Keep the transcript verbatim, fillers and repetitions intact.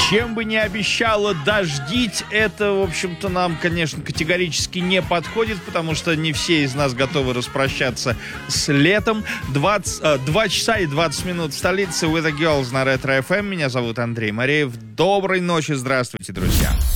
Чем бы ни обещало дождить, это, в общем-то, нам, конечно, категорически не подходит, потому что не все из нас готовы распрощаться с летом. двадцать, два часа и двадцать минут в столице. With the Girls на Ретро эф эм. Меня зовут Андрей Мареев. Доброй ночи, здравствуйте, друзья.